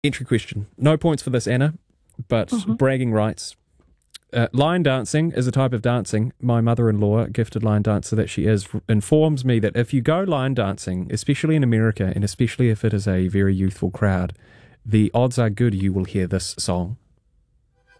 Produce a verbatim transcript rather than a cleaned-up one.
Entry question. No points for this, Anna, but mm-hmm. bragging rights. Uh, line dancing is a type of dancing. My mother-in-law, gifted line dancer that she is, informs me that if you go line dancing, especially in America, and especially if it is a very youthful crowd, the odds are good you will hear this song.